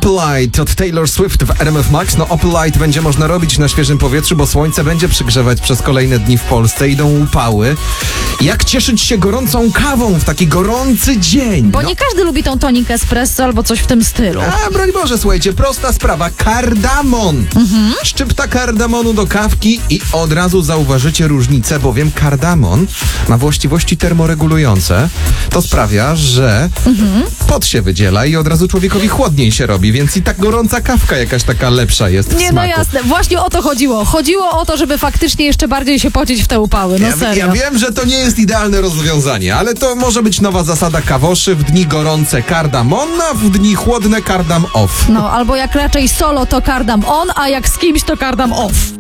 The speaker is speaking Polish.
Opalite od Taylor Swift w RMF Max. No Opalite będzie można robić na świeżym powietrzu, bo słońce będzie przygrzewać przez kolejne dni w Polsce. Idą upały. Jak cieszyć się gorącą kawą w taki gorący dzień? Bo nie każdy lubi tą tonic espresso albo coś w tym stylu. A, broń Boże, słuchajcie, prosta sprawa. Kardamon. Szczypta kardamonu do kawki i od razu zauważycie różnicę, bowiem kardamon ma właściwości termoregulujące. To sprawia, że pot się wydziela i od razu człowiekowi chłodniej się robi, więc i tak gorąca kawka jakaś taka lepsza jest w Nie, smaku. no jasne, właśnie o to chodziło. Chodziło o to, żeby faktycznie jeszcze bardziej się pocić w te upały, no serio. Ja wiem, że to nie jest idealne rozwiązanie, ale to może być nowa zasada kawoszy. W dni gorące kardamon, a w dni chłodne kardam off. No, albo jak raczej solo to kardam on, a jak z kimś to kardam off.